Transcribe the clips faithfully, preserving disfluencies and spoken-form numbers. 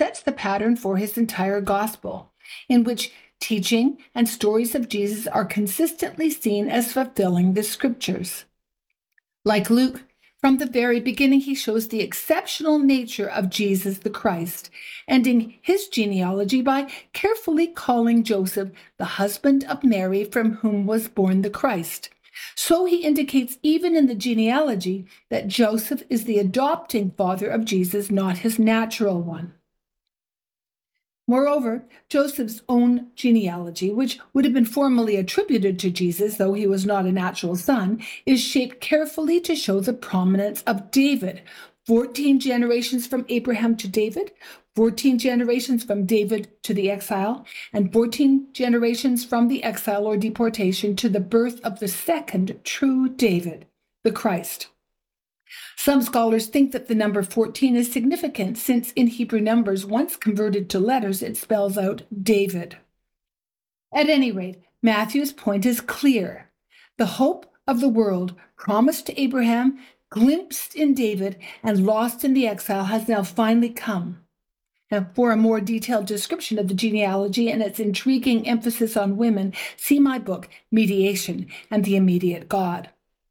sets the pattern for his entire gospel, in which teaching and stories of Jesus are consistently seen as fulfilling the scriptures. Like Luke, from the very beginning, he shows the exceptional nature of Jesus the Christ, ending his genealogy by carefully calling Joseph the husband of Mary from whom was born the Christ. So he indicates even in the genealogy that Joseph is the adopting father of Jesus, not his natural one. Moreover, Joseph's own genealogy, which would have been formally attributed to Jesus, though he was not a natural son, is shaped carefully to show the prominence of David. fourteen generations from Abraham to David, fourteen generations from David to the exile, and fourteen generations from the exile or deportation to the birth of the second true David, the Christ. Some scholars think that the number fourteen is significant, since in Hebrew numbers, once converted to letters, it spells out David. At any rate, Matthew's point is clear. The hope of the world, promised to Abraham, glimpsed in David, and lost in the exile, has now finally come. Now, for a more detailed description of the genealogy and its intriguing emphasis on women, see my book, Mediation and the Immediate God.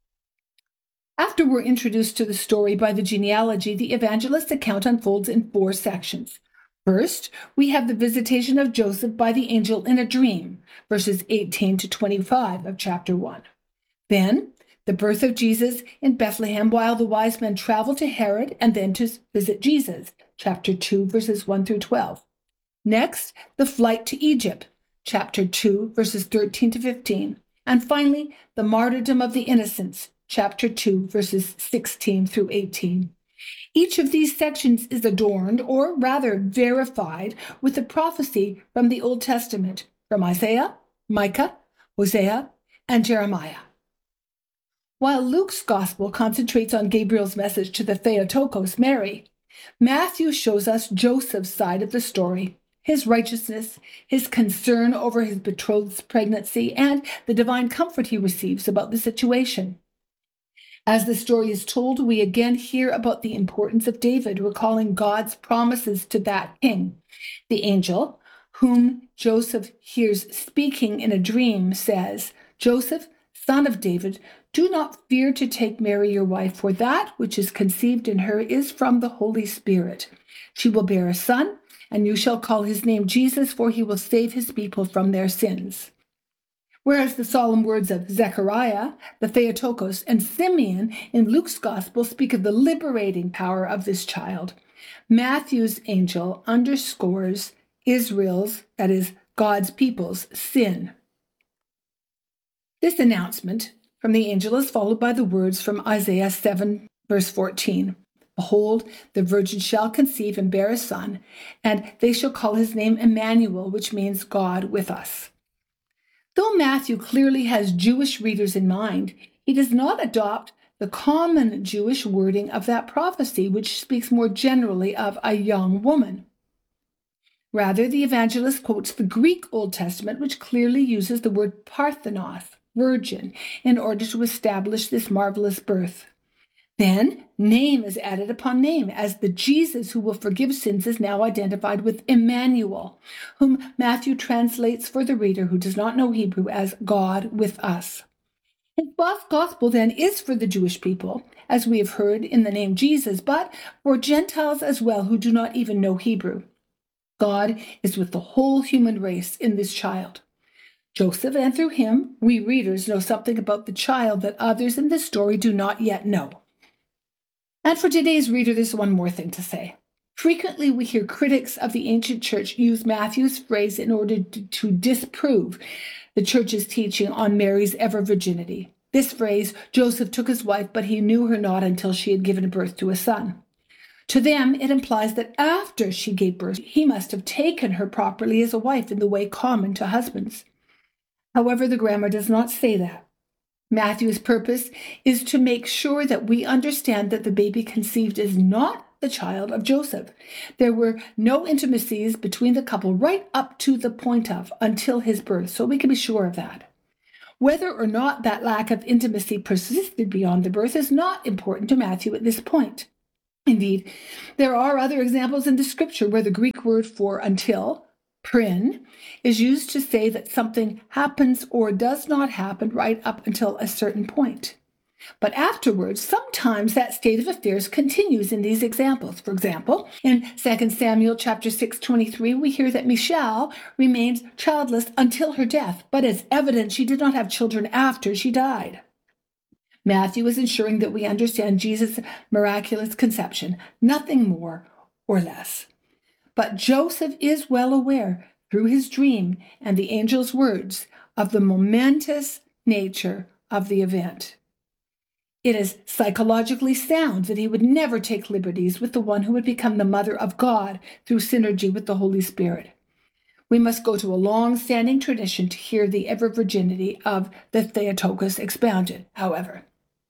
After we're introduced to the story by the genealogy, the evangelist account unfolds in four sections. First, we have the visitation of Joseph by the angel in a dream, verses eighteen to twenty-five of chapter one. Then, the birth of Jesus in Bethlehem while the wise men travel to Herod and then to visit Jesus, chapter two, verses one through twelve. Next, the flight to Egypt, chapter two, verses thirteen to fifteen. And finally, the martyrdom of the innocents, chapter two, verses sixteen through eighteen. Each of these sections is adorned, or rather verified, with a prophecy from the Old Testament, from Isaiah, Micah, Hosea, and Jeremiah. While Luke's gospel concentrates on Gabriel's message to the Theotokos, Mary, Matthew shows us Joseph's side of the story, his righteousness, his concern over his betrothed's pregnancy, and the divine comfort he receives about the situation. As the story is told, we again hear about the importance of David, recalling God's promises to that king. The angel, whom Joseph hears speaking in a dream, says, "Joseph, son of David, do not fear to take Mary your wife, for that which is conceived in her is from the Holy Spirit. She will bear a son, and you shall call his name Jesus, for he will save his people from their sins." Whereas the solemn words of Zechariah, the Theotokos, and Simeon in Luke's gospel speak of the liberating power of this child, Matthew's angel underscores Israel's, that is, God's people's, sin. This announcement from the angel is followed by the words from Isaiah seven, verse fourteen. "Behold, the virgin shall conceive and bear a son, and they shall call his name Emmanuel," which means God with us. Though Matthew clearly has Jewish readers in mind, he does not adopt the common Jewish wording of that prophecy, which speaks more generally of a young woman. Rather, the evangelist quotes the Greek Old Testament, which clearly uses the word parthenos, virgin, in order to establish this marvelous birth. Then, name is added upon name, as the Jesus who will forgive sins is now identified with Emmanuel, whom Matthew translates for the reader who does not know Hebrew as God with us. His gospel then is for the Jewish people, as we have heard in the name Jesus, but for Gentiles as well who do not even know Hebrew. God is with the whole human race in this child. Joseph, and through him, we readers know something about the child that others in this story do not yet know. And for today's reader, there's one more thing to say. Frequently, we hear critics of the ancient church use Matthew's phrase in order to, to disprove the church's teaching on Mary's ever virginity. This phrase, "Joseph took his wife, but he knew her not until she had given birth to a son." To them, it implies that after she gave birth, he must have taken her properly as a wife in the way common to husbands. However, the grammar does not say that. Matthew's purpose is to make sure that we understand that the baby conceived is not the child of Joseph. There were no intimacies between the couple right up to the point of, until his birth, so we can be sure of that. Whether or not that lack of intimacy persisted beyond the birth is not important to Matthew at this point. Indeed, there are other examples in the scripture where the Greek word for until, prin, is used to say that something happens or does not happen right up until a certain point. But afterwards, sometimes that state of affairs continues in these examples. For example, in Second Samuel chapter six twenty-three, we hear that Michal remained childless until her death, but it's evident she did not have children after she died. Matthew is ensuring that we understand Jesus' miraculous conception, nothing more or less. But Joseph is well aware, through his dream and the angel's words, of the momentous nature of the event. It is psychologically sound that he would never take liberties with the one who would become the mother of God through synergy with the Holy Spirit. We must go to a long-standing tradition to hear the ever-virginity of the Theotokos expounded, however.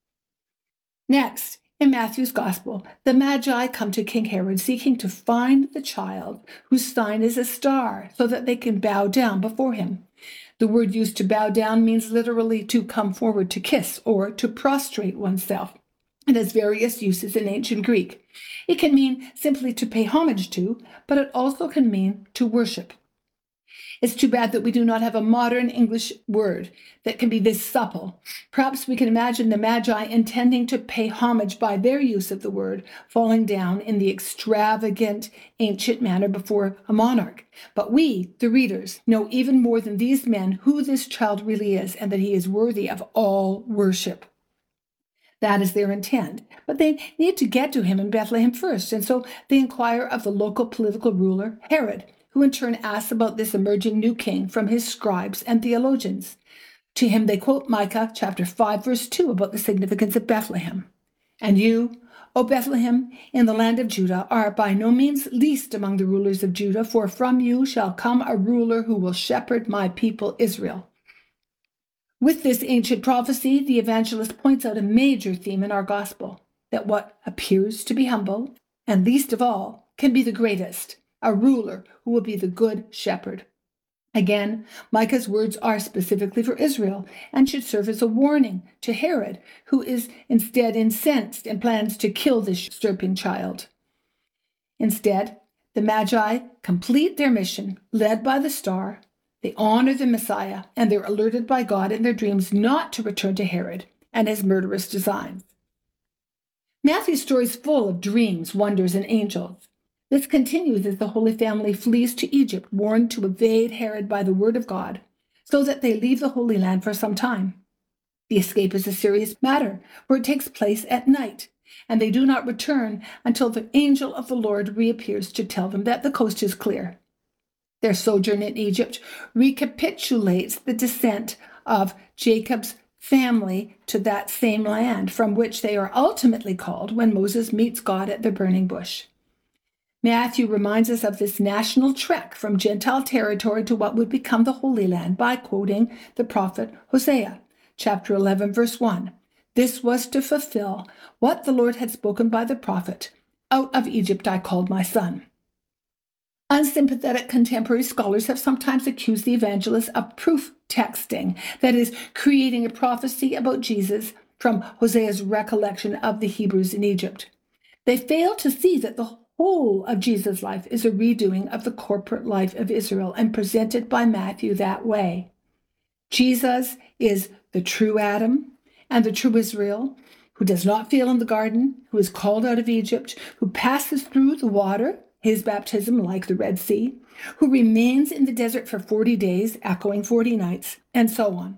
Next, in Matthew's Gospel, the Magi come to King Herod seeking to find the child whose sign is a star so that they can bow down before him. The word used to bow down means literally to come forward to kiss or to prostrate oneself. It has various uses in ancient Greek. It can mean simply to pay homage to, but it also can mean to worship. It's too bad that we do not have a modern English word that can be this supple. Perhaps we can imagine the Magi intending to pay homage by their use of the word, falling down in the extravagant ancient manner before a monarch. But we, the readers, know even more than these men who this child really is and that he is worthy of all worship. That is their intent. But they need to get to him in Bethlehem first, and so they inquire of the local political ruler, Herod, who in turn asks about this emerging new king from his scribes and theologians. To him they quote Micah chapter five, verse two about the significance of Bethlehem. And you, O Bethlehem, in the land of Judah, are by no means least among the rulers of Judah, for from you shall come a ruler who will shepherd my people Israel. With this ancient prophecy, the evangelist points out a major theme in our gospel, that what appears to be humble, and least of all, can be the greatest, a ruler who will be the good shepherd. Again, Micah's words are specifically for Israel and should serve as a warning to Herod, who is instead incensed and plans to kill this usurping child. Instead, the Magi complete their mission, led by the star. They honor the Messiah, and they're alerted by God in their dreams not to return to Herod and his murderous designs. Matthew's story is full of dreams, wonders, and angels. This continues as the Holy Family flees to Egypt, warned to evade Herod by the word of God, so that they leave the Holy Land for some time. The escape is a serious matter, for it takes place at night, and they do not return until the angel of the Lord reappears to tell them that the coast is clear. Their sojourn in Egypt recapitulates the descent of Jacob's family to that same land, from which they are ultimately called when Moses meets God at the burning bush. Matthew reminds us of this national trek from Gentile territory to what would become the Holy Land by quoting the prophet Hosea, chapter eleven, verse one. This was to fulfill what the Lord had spoken by the prophet, "Out of Egypt I called my son." Unsympathetic contemporary scholars have sometimes accused the evangelist of proof texting, that is, creating a prophecy about Jesus from Hosea's recollection of the Hebrews in Egypt. They fail to see that the whole of Jesus' life is a redoing of the corporate life of Israel and presented by Matthew that way. Jesus is the true Adam and the true Israel, who does not fail in the garden, who is called out of Egypt, who passes through the water, his baptism like the Red Sea, who remains in the desert for forty days, echoing forty nights, and so on.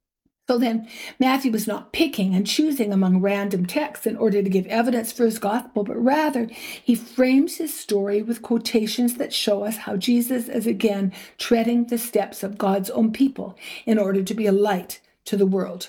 So then, Matthew was not picking and choosing among random texts in order to give evidence for his gospel, but rather he frames his story with quotations that show us how Jesus is again treading the steps of God's own people in order to be a light to the world.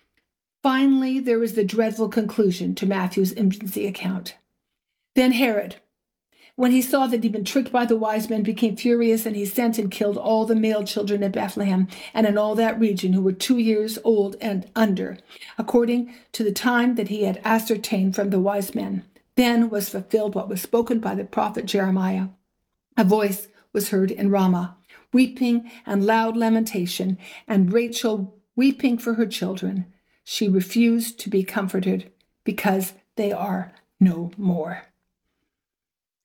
Finally, there is the dreadful conclusion to Matthew's infancy account. Then Herod, when he saw that he'd been tricked by the wise men, became furious, and he sent and killed all the male children in Bethlehem and in all that region who were two years old and under, according to the time that he had ascertained from the wise men. Then was fulfilled what was spoken by the prophet Jeremiah. A voice was heard in Ramah, weeping and loud lamentation, and Rachel weeping for her children. She refused to be comforted because they are no more.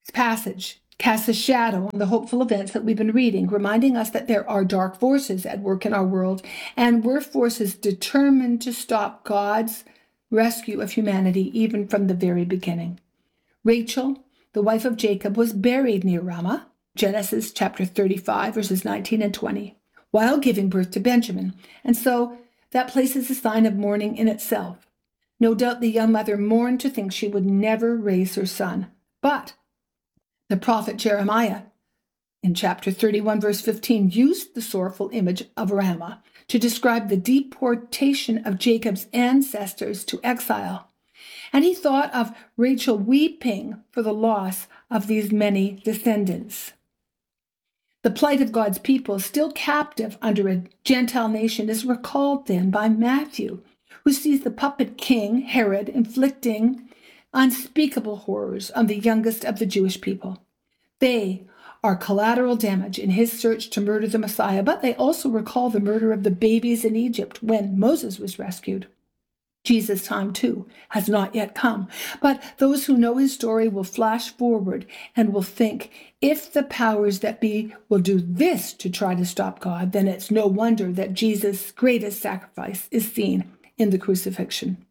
This passage casts a shadow on the hopeful events that we've been reading, reminding us that there are dark forces at work in our world, and we're forces determined to stop God's rescue of humanity even from the very beginning. Rachel, the wife of Jacob, was buried near Ramah, Genesis chapter thirty-five, verses nineteen and twenty, while giving birth to Benjamin, and so that place is a sign of mourning in itself. No doubt the young mother mourned to think she would never raise her son, but the prophet Jeremiah, in chapter thirty-one, verse fifteen, used the sorrowful image of Ramah to describe the deportation of Jacob's ancestors to exile. And he thought of Rachel weeping for the loss of these many descendants. The plight of God's people, still captive under a Gentile nation, is recalled then by Matthew, who sees the puppet king, Herod, inflicting unspeakable horrors on the youngest of the Jewish people. They are collateral damage in his search to murder the Messiah, but they also recall the murder of the babies in Egypt when Moses was rescued. Jesus' time, too, has not yet come, but those who know his story will flash forward and will think, if the powers that be will do this to try to stop God, then it's no wonder that Jesus' greatest sacrifice is seen in the crucifixion.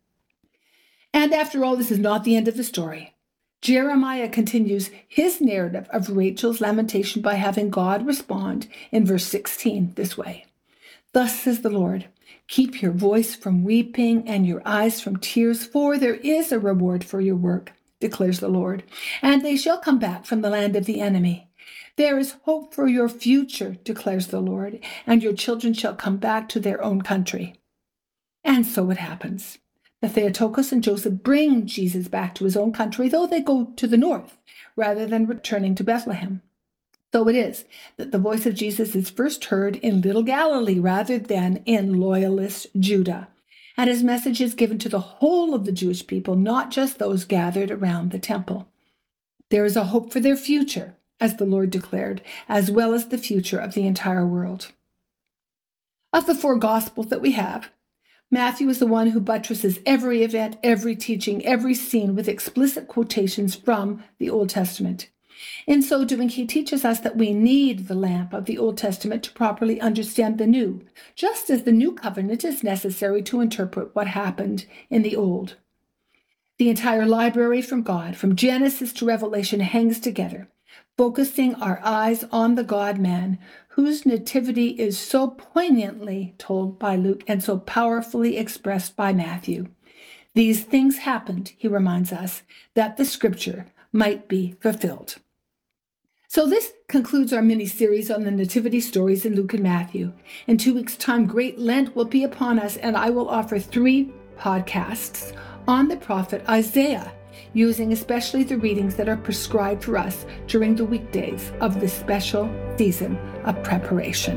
And after all, this is not the end of the story. Jeremiah continues his narrative of Rachel's lamentation by having God respond in verse sixteen this way. Thus says the Lord, keep your voice from weeping and your eyes from tears, for there is a reward for your work, declares the Lord, and they shall come back from the land of the enemy. There is hope for your future, declares the Lord, and your children shall come back to their own country. And so it happens. The Theotokos and Joseph bring Jesus back to his own country, though they go to the north, rather than returning to Bethlehem. So it is that the voice of Jesus is first heard in Little Galilee rather than in loyalist Judah. And his message is given to the whole of the Jewish people, not just those gathered around the temple. There is a hope for their future, as the Lord declared, as well as the future of the entire world. Of the four Gospels that we have, Matthew is the one who buttresses every event, every teaching, every scene with explicit quotations from the Old Testament. In so doing, he teaches us that we need the lamp of the Old Testament to properly understand the New, just as the New Covenant is necessary to interpret what happened in the Old. The entire library from God, from Genesis to Revelation, hangs together, focusing our eyes on the God-man, whose nativity is so poignantly told by Luke and so powerfully expressed by Matthew. These things happened, he reminds us, that the scripture might be fulfilled. So this concludes our mini-series on the nativity stories in Luke and Matthew. In two weeks' time, Great Lent will be upon us, and I will offer three podcasts on the prophet Isaiah, using especially the readings that are prescribed for us during the weekdays of this special season of preparation.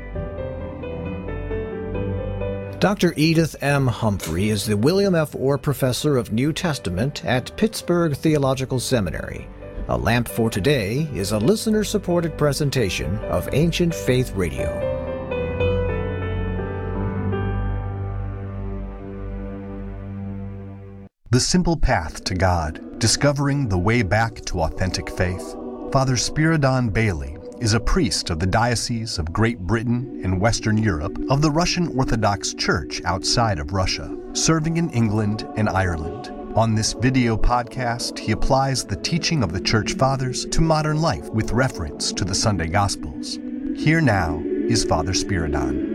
Doctor Edith M. Humphrey is the William F. Orr Professor of New Testament at Pittsburgh Theological Seminary. A Lamp for Today is a listener-supported presentation of Ancient Faith Radio. The Simple Path to God, Discovering the Way Back to Authentic Faith. Father Spiridon Bailey is a priest of the Diocese of Great Britain and Western Europe of the Russian Orthodox Church outside of Russia, serving in England and Ireland. On this video podcast, he applies the teaching of the Church Fathers to modern life with reference to the Sunday Gospels. Here now is Father Spiridon.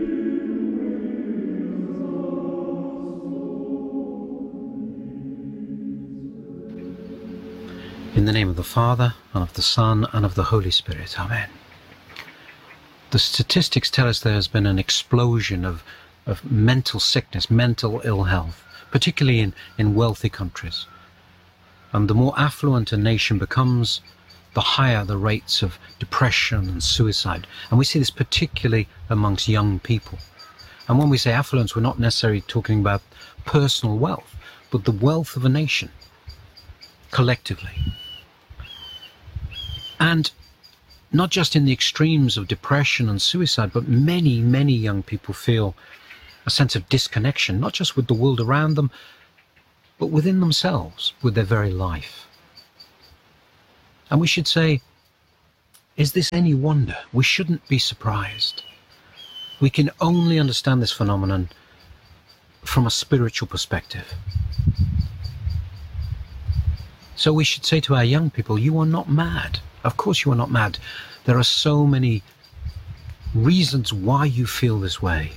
In the name of the Father, and of the Son, and of the Holy Spirit. Amen. The statistics tell us there has been an explosion of, of mental sickness, mental ill health, particularly in, in wealthy countries. And the more affluent a nation becomes, the higher the rates of depression and suicide. And we see this particularly amongst young people. And when we say affluence, we're not necessarily talking about personal wealth, but the wealth of a nation, collectively. And not just in the extremes of depression and suicide, but many, many young people feel a sense of disconnection, not just with the world around them, but within themselves, with their very life. And we should say, is this any wonder? We shouldn't be surprised. We can only understand this phenomenon from a spiritual perspective. So we should say to our young people, you are not mad. Of course you are not mad. There are so many reasons why you feel this way.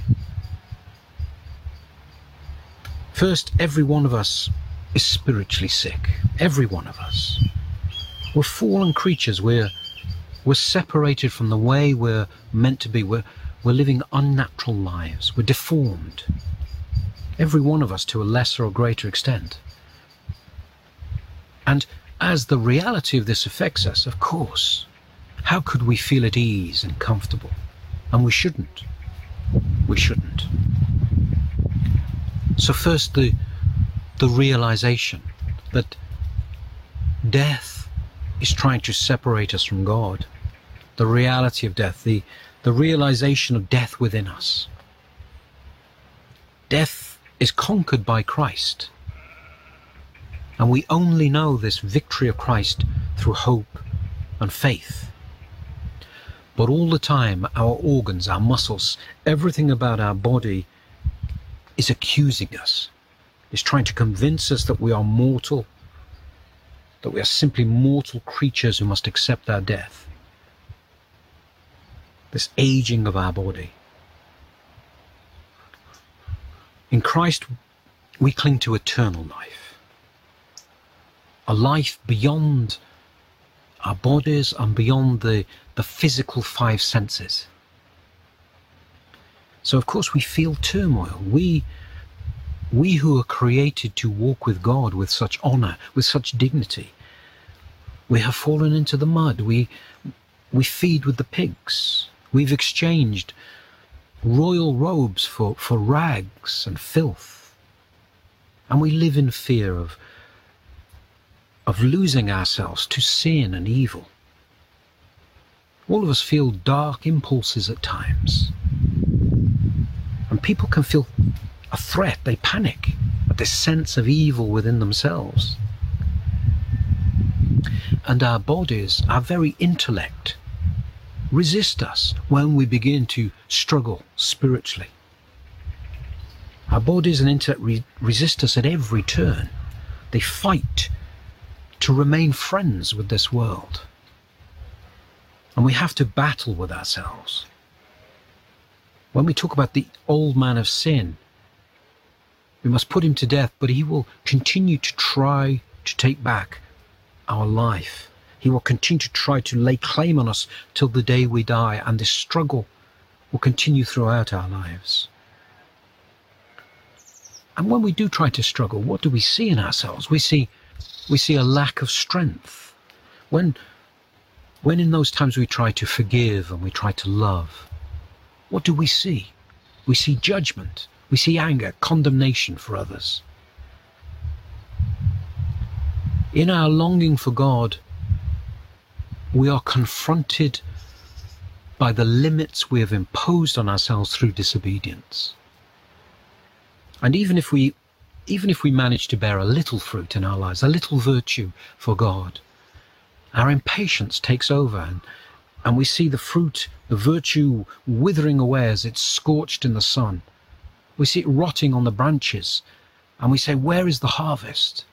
First, every one of us is spiritually sick. Every one of us. We're fallen creatures. We're, we're separated from the way we're meant to be. We're, we're living unnatural lives. We're deformed. Every one of us to a lesser or greater extent. And as the reality of this affects us, of course, how could we feel at ease and comfortable? And we shouldn't. We shouldn't. So first, the, the realization that death is trying to separate us from God. The reality of death, the, the realization of death within us. Death is conquered by Christ. And we only know this victory of Christ through hope and faith. But all the time, our organs, our muscles, everything about our body is accusing us, is trying to convince us that we are mortal, that we are simply mortal creatures who must accept our death. This aging of our body. In Christ, we cling to eternal life. A life beyond our bodies and beyond the, the physical five senses. So of course we feel turmoil. We, we who are created to walk with God with such honor, with such dignity, we have fallen into the mud. We, we feed with the pigs. We've exchanged royal robes for, for rags and filth. And we live in fear of of losing ourselves to sin and evil. All of us feel dark impulses at times. And people can feel a threat, they panic at this sense of evil within themselves. And our bodies, our very intellect, resist us when we begin to struggle spiritually. Our bodies and intellect re- resist us at every turn. They fight to remain friends with this world. And we have to battle with ourselves. When we talk about the old man of sin, we must put him to death, but he will continue to try to take back our life. He will continue to try to lay claim on us till the day we die, and this struggle will continue throughout our lives. And when we do try to struggle, what do we see in ourselves? We see We see a lack of strength. When, when in those times we try to forgive and we try to love, what do we see? We see judgment. We see anger, condemnation for others. In our longing for God, we are confronted by the limits we have imposed on ourselves through disobedience. And even if we Even if we manage to bear a little fruit in our lives, a little virtue for God, our impatience takes over and, and we see the fruit, the virtue withering away as it's scorched in the sun. We see it rotting on the branches and we say, where is the harvest?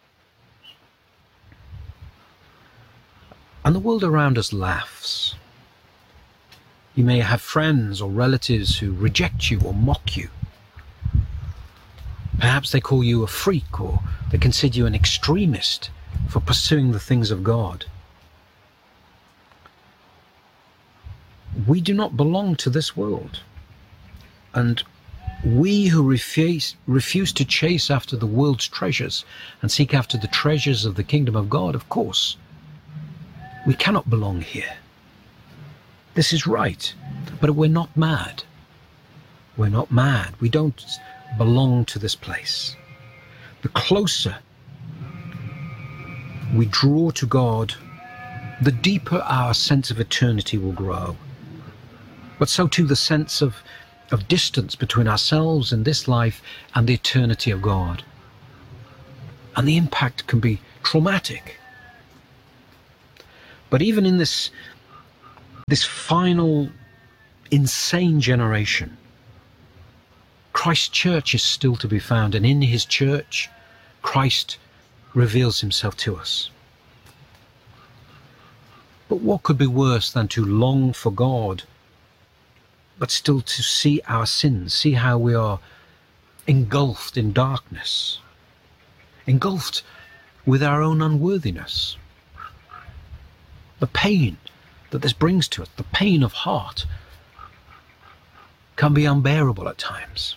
And the world around us laughs. You may have friends or relatives who reject you or mock you. Perhaps they call you a freak, or they consider you an extremist for pursuing the things of God. We do not belong to this world. And we who refuse, refuse to chase after the world's treasures and seek after the treasures of the kingdom of God, of course, we cannot belong here. This is right, but we're not mad. We're not mad. We don't belong to this place. The closer we draw to God, the deeper our sense of eternity will grow. But so too the sense of, of distance between ourselves and this life and the eternity of God. And the impact can be traumatic. But even in this, this final insane generation, Christ's church is still to be found, and in his church, Christ reveals himself to us. But what could be worse than to long for God, but still to see our sins, see how we are engulfed in darkness, engulfed with our own unworthiness? The pain that this brings to us, the pain of heart, can be unbearable at times.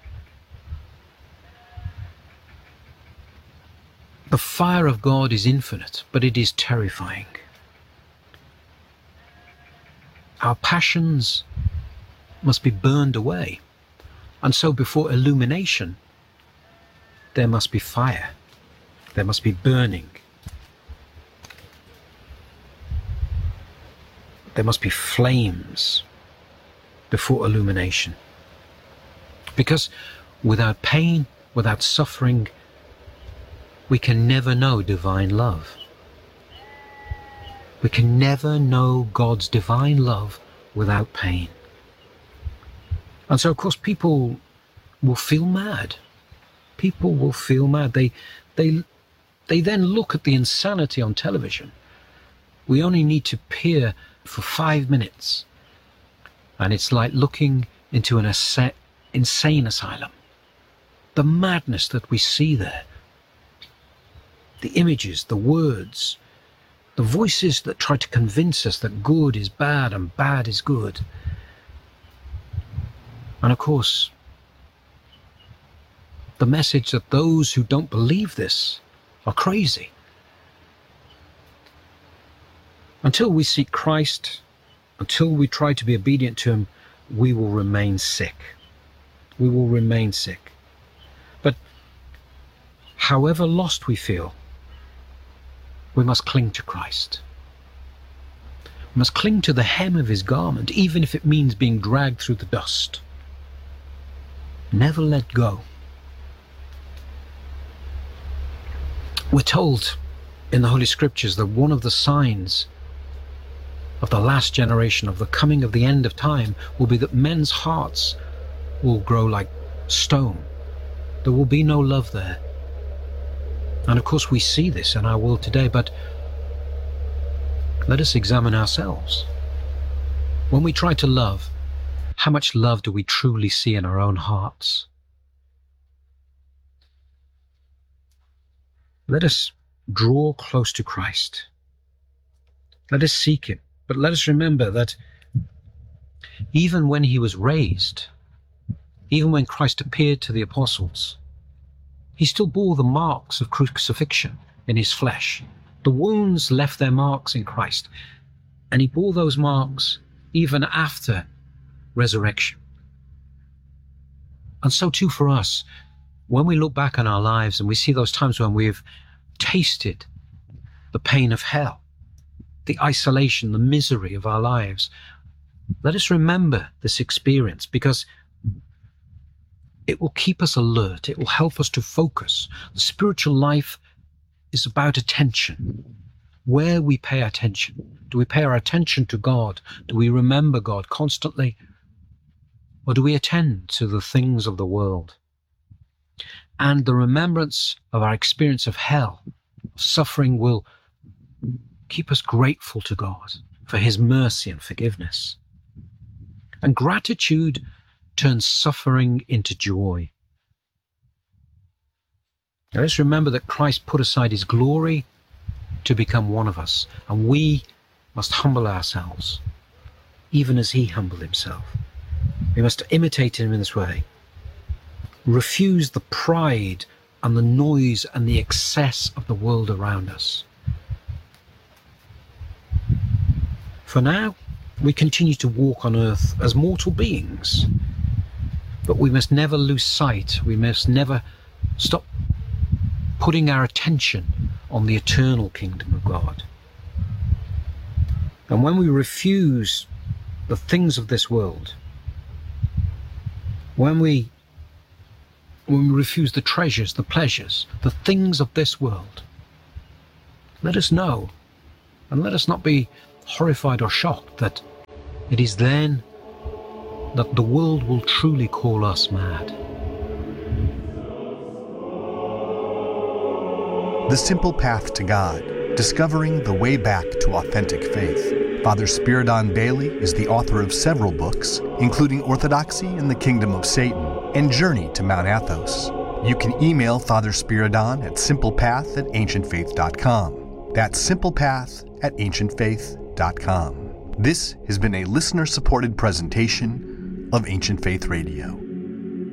The fire of God is infinite, but it is terrifying. Our passions must be burned away, and so before illumination, there must be fire, there must be burning, there must be flames before illumination. Because without pain, without suffering, we can never know divine love. We can never know God's divine love without pain. And so, of course, people will feel mad. People will feel mad. They, they, they then look at the insanity on television. We only need to peer for five minutes, and it's like looking into an asa- insane asylum. The madness that we see there, the images, the words, the voices that try to convince us that good is bad and bad is good. And of course, the message that those who don't believe this are crazy. Until we seek Christ, until we try to be obedient to him, we will remain sick. We will remain sick. But however lost we feel, we must cling to Christ. We must cling to the hem of his garment, even if it means being dragged through the dust. Never let go. We're told in the Holy Scriptures that one of the signs of the last generation, of the coming of the end of time, will be that men's hearts will grow like stone. There will be no love there. And of course we see this in our world today, but let us examine ourselves. When we try to love, how much love do we truly see in our own hearts? Let us draw close to Christ. Let us seek him. But let us remember that even when he was raised, even when Christ appeared to the apostles, he still bore the marks of crucifixion in his flesh. The wounds left their marks in Christ, and he bore those marks even after resurrection. And so too for us, when we look back on our lives and we see those times when we've tasted the pain of hell, the isolation, the misery of our lives, let us remember this experience, because it will keep us alert. It will help us to focus. The spiritual life is about attention. Where we pay attention. Do we pay our attention to God? Do we remember God constantly? Or do we attend to the things of the world? And the remembrance of our experience of hell, of suffering, will keep us grateful to God for his mercy and forgiveness. And gratitude turns suffering into joy. Now let's remember that Christ put aside his glory to become one of us, and we must humble ourselves, even as he humbled himself. We must imitate him in this way. Refuse the pride and the noise and the excess of the world around us. For now, we continue to walk on earth as mortal beings, but we must never lose sight. We must never stop putting our attention on the eternal kingdom of God. And when we refuse the things of this world, when we when we refuse the treasures, the pleasures, the things of this world, let us know And let us not be horrified or shocked that it is then that the world will truly call us mad. The Simple Path to God, Discovering the Way Back to Authentic Faith. Father Spiridon Bailey is the author of several books, including Orthodoxy in the Kingdom of Satan and Journey to Mount Athos. You can email Father Spiridon at simplepath at ancientfaith dot com. That's simplepath at ancientfaith dot com. This has been a listener-supported presentation of Ancient Faith Radio.